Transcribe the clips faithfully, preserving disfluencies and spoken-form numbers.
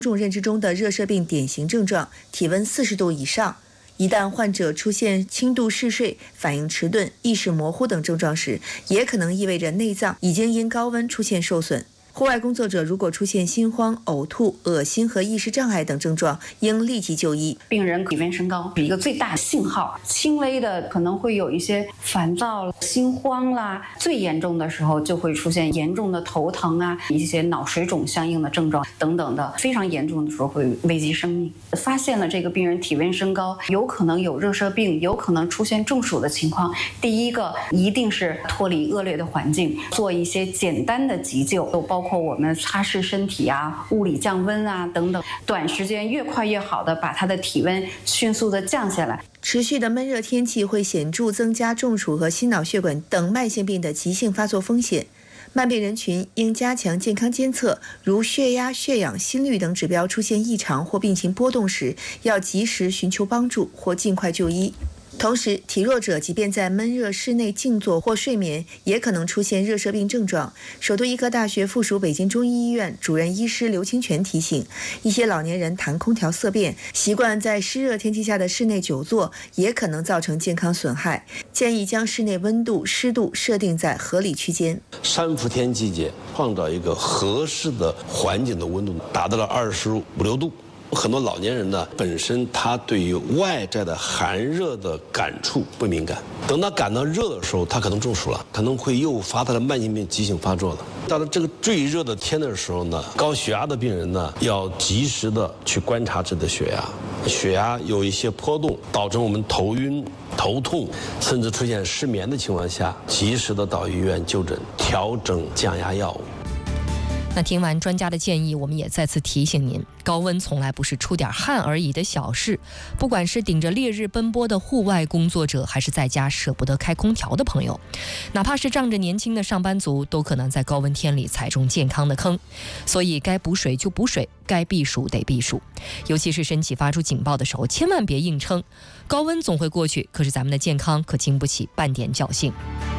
众认知中的热射病典型症状，体温四十度以上。一旦患者出现轻度嗜睡、反应迟钝、意识模糊等症状时，也可能意味着内脏已经因高温出现受损。户外工作者如果出现心慌、呕吐、恶心和意识障碍等症状，应立即就医。 病人体温升高是一个最大的信号，轻微的可能会有一些烦躁、心慌啦，最严重的时候就会出现严重的头疼啊，一些脑水肿相应的症状等等的，非常严重的时候会危及生命。发现了这个病人体温升高，有可能有热射病，有可能出现中暑的情况，第一个一定是脱离恶劣的环境，做一些简单的急救，都包括包括我们擦拭身体啊、物理降温啊等等，短时间越快越好的把他的体温迅速的降下来。 持续的闷热天气会显著增加中暑和心脑血管等慢性病的急性发作风险。慢病人群应加强健康监测，如血压、血氧、心率等指标出现异常或病情波动时，要及时寻求帮助或尽快就医。同时，体弱者即便在闷热室内静坐或睡眠，也可能出现热射病症状。首都医科大学附属北京中医医院主任医师刘清泉提醒，一些老年人谈空调色变，习惯在湿热天气下的室内久坐，也可能造成健康损害。建议将室内温度、湿度设定在合理区间。 三伏天季节，创造一个合适的环境的温度，达到了二十五六度。很多老年人呢，本身他对于外在的寒热的感触不敏感，等他感到热的时候，他可能中暑了，可能会诱发他的慢性病急性发作了。到了这个最热的天的时候呢，高血压的病人呢，要及时的去观察自己的血压，血压有一些波动，导致我们头晕、头痛，甚至出现失眠的情况下，及时的到医院就诊，调整降压药物。 那听完专家的建议，我们也再次提醒您，高温从来不是出点汗而已的小事。不管是顶着烈日奔波的户外工作者，还是在家舍不得开空调的朋友，哪怕是仗着年轻的上班族，都可能在高温天里踩中健康的坑。所以该补水就补水，该避暑得避暑。尤其是身体发出警报的时候，千万别硬撑。高温总会过去，可是咱们的健康可经不起半点侥幸。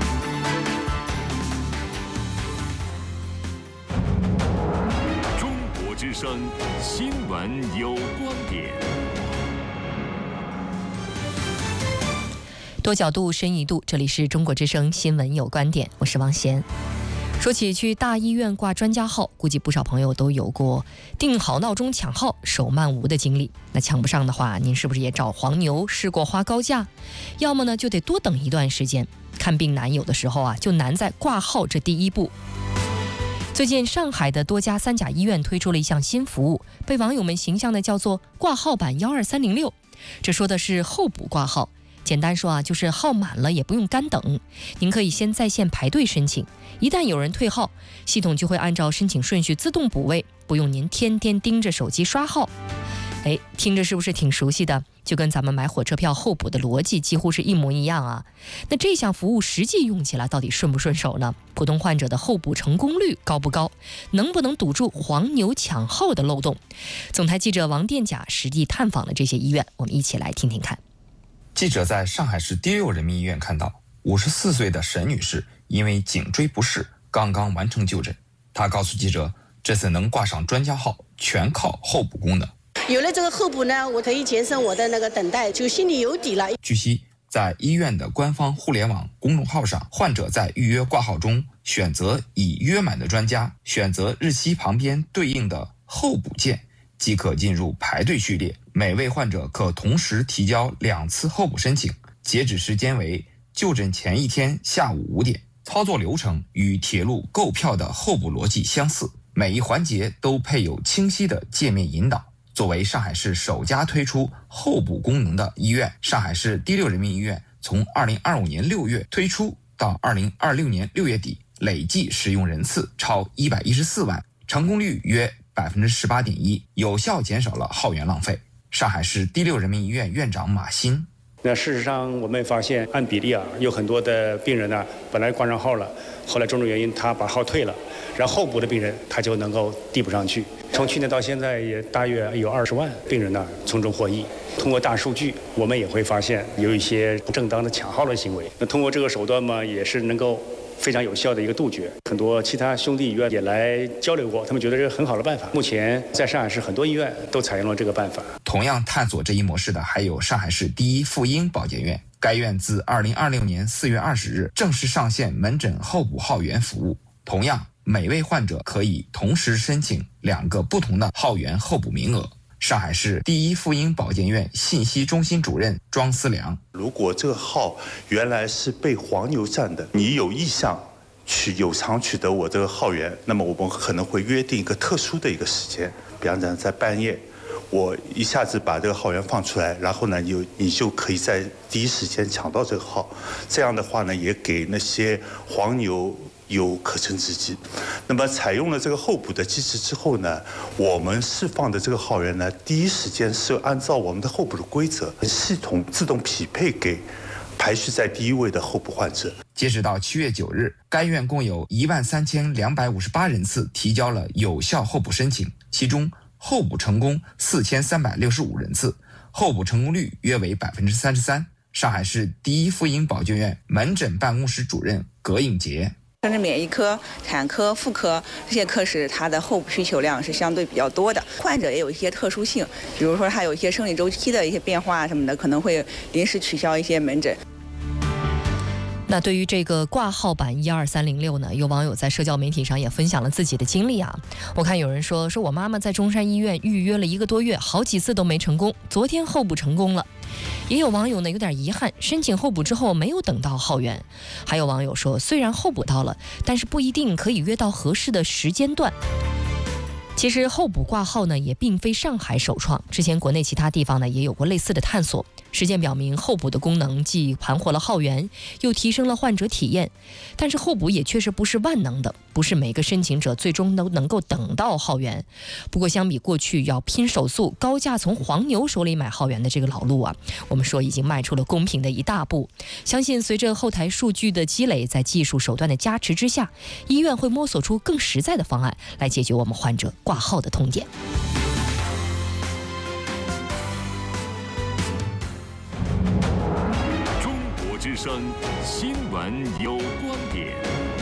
之声新闻有观点， 多角度深一度，这里是中国之声新闻有观点，我是王贤。说起去大医院挂专家号，估计不少朋友都有过定好闹钟抢号手慢无的经历。那抢不上的话，您是不是也找黄牛试过花高价？要么呢就得多等一段时间。看病难，有的时候啊就难在挂号这第一步。最近上海的多家三甲医院推出了一项新服务，被网友们形象的叫做挂号版一二三零六。这说的是候补挂号，简单说啊，就是号满了也不用干等，您可以先在线排队申请，一旦有人退号，系统就会按照申请顺序自动补位，不用您天天盯着手机刷号。哎，听着是不是挺熟悉的？就跟咱们买火车票候补的逻辑几乎是一模一样啊。那这项服务实际用起来到底顺不顺手呢？普通患者的候补成功率高不高？能不能堵住黄牛抢号的漏洞？总台记者王殿甲实地探访了这些医院，我们一起来听听看。 记者在上海市第六人民医院看到，五十四岁的沈女士因为颈椎不适，刚刚完成就诊。她告诉记者，这次能挂上专家号，全靠候补功能。 有了这个候补呢，我可以节省我的那个等待，就心里有底了。 据悉，在医院的官方互联网公众号上，患者在预约挂号中选择已约满的专家，选择日期旁边对应的候补键，即可进入排队序列。每位患者可同时提交两次候补申请，截止时间为就诊前一天下午五点。操作流程与铁路购票的候补逻辑相似，每一环节都配有清晰的界面引导。作为上海市首家推出候补功能的医院，上海市第六人民医院从二零二五年六月推出到二零二六年六月底，累计使用人次超一百一十四万，成功率约百分之十八点一，有效减少了号源浪费。上海市第六人民医院院长马新。 那事实上，我们发现按比例啊，有很多的病人呢，本来挂上号了，后来种种原因他把号退了，然后候补的病人他就能够递不上去。从去年到现在，也大约有二十万病人呢从中获益。通过大数据，我们也会发现有一些不正当的抢号的行为。那通过这个手段嘛，也是能够非常有效的一个杜绝。很多其他兄弟医院也来交流过，他们觉得这是很好的办法。目前在上海市很多医院都采用了这个办法。 同样探索这一模式的还有上海市第一妇婴保健院，该院自二零二六年四月二十日正式上线门诊候补号源服务。同样，每位患者可以同时申请两个不同的号源候补名额。上海市第一妇婴保健院信息中心主任庄思良： 如果这个号原来是被黄牛占的，你有意向去有偿取得我这个号源，那么我们可能会约定一个特殊的一个时间，比方讲在半夜，我一下子把这个号源放出来，然后呢，你你就可以在第一时间抢到这个号。这样的话呢，也给那些黄牛有可乘之机。那么采用了这个候补的机制之后呢，我们释放的这个号源呢，第一时间是按照我们的候补的规则，系统自动匹配给排序在第一位的候补患者。 截止到七月九日，该院共有一万三千两百五十八人次提交了有效候补申请，其中候补成功四千三百六十五人次，候补成功率约为百分之三十三。上海市第一妇婴保健院门诊办公室主任葛颖杰： 甚至免疫科、产科、妇科这些科室，它的候补需求量是相对比较多的。患者也有一些特殊性，比如说他有一些生理周期的一些变化什么的，可能会临时取消一些门诊。 那对于这个挂号版一二三零六呢，有网友在社交媒体上也分享了自己的经历啊。我看有人说，说我妈妈在中山医院预约了一个多月，好几次都没成功，昨天候补成功了。也有网友呢有点遗憾，申请候补之后没有等到号源。还有网友说，虽然候补到了，但是不一定可以约到合适的时间段。其实候补挂号呢也并非上海首创，之前国内其他地方呢也有过类似的探索。实践表明，候补的功能既盘活了号源，又提升了患者体验。但是候补也确实不是万能的，不是每个申请者最终都能够等到号源。不过相比过去要拼手速、高价从黄牛手里买号源的这个老路啊，我们说已经迈出了公平的一大步。相信随着后台数据的积累，在技术手段的加持之下，医院会摸索出更实在的方案来解决我们患者挂号的痛点。 之声新闻有观点，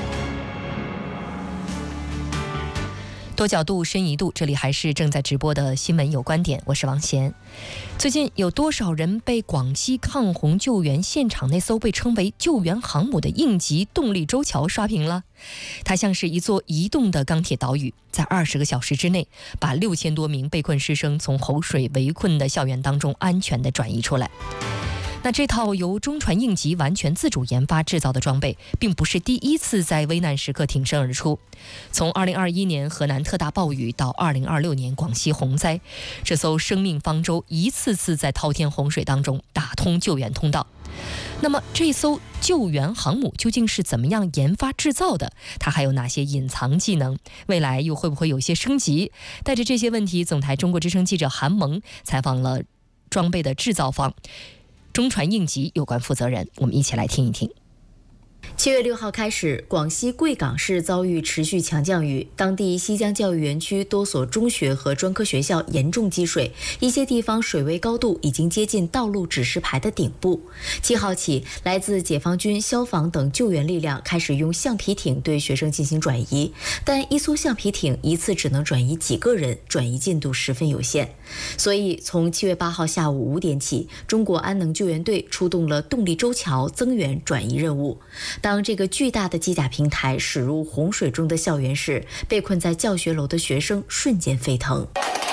多角度深一度，这里还是正在直播的新闻有观点，我是王贤。最近有多少人被广西抗洪救援现场那艘被称为救援航母的应急动力舟桥刷屏了？它像是一座移动的钢铁岛屿，在二十个小时之内把六千多名被困师生从洪水围困的校园当中安全地转移出来。那这套由中船应急完全自主研发制造的装备，并不是第一次在危难时刻挺身而出。从二零二一年河南特大暴雨到二零二六年广西洪灾，这艘生命方舟一次次在滔天洪水当中打通救援通道。那么这艘救援航母究竟是怎么样研发制造的？它还有哪些隐藏技能？未来又会不会有些升级？带着这些问题，总台中国之声记者韩萌采访了装备的制造方中船应急有关负责人，我们一起来听一听。 七月六号开始，广西贵港市遭遇持续强降雨，当地西江教育园区多所中学和专科学校严重积水，一些地方水位高度已经接近道路指示牌的顶部。七号起，来自解放军、消防等救援力量开始用橡皮艇对学生进行转移，但一艘橡皮艇一次只能转移几个人，转移进度十分有限。所以，从七月八号下午五点起，中国安能救援队出动了动力舟桥增援转移任务。当这个巨大的机甲平台驶入洪水中的校园时，被困在教学楼的学生瞬间沸腾。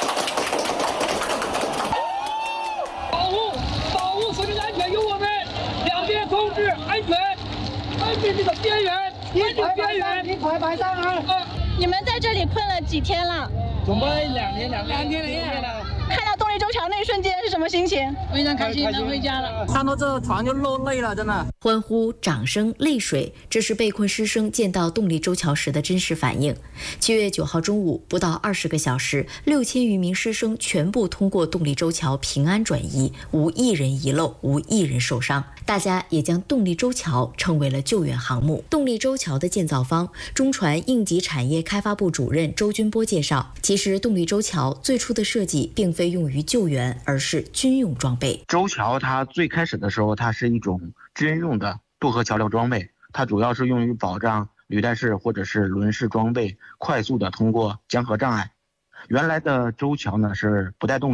保护保护市民安全由我们两边控制安全，安全这个边缘，边境边缘，你快摆上啊！ 你们在这里困了几天了？ 总共两天两两天两夜了。 看到动力舟桥那一瞬间是什么心情？ 非常开心，能回家了。看到这个船就落泪了，真的。 欢呼、掌声、泪水，这是被困师生见到动力舟桥时的真实反应。七月九号中午，不到二十个小时，六千余名师生全部通过动力舟桥平安转移，无一人遗漏，无一人受伤。大家也将动力舟桥称为了救援航母。动力舟桥的建造方，中船应急产业开发部主任周军波介绍，其实动力舟桥最初的设计并非用于救援，而是军用装备。 舟桥它最开始的时候，它是一种军用的渡河桥梁装备， 它主要是用于保障履带式或者是轮式装备快速的通过江河障碍。原来的舟桥呢是不带动